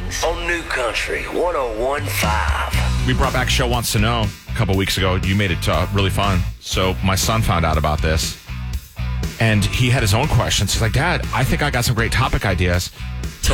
Mornings on New Country 101.5. We brought back Show Wants to Know a couple weeks ago. You made it really fun. So my son found out about this, and he had his own questions. He's like, Dad, I think I got some great topic ideas. So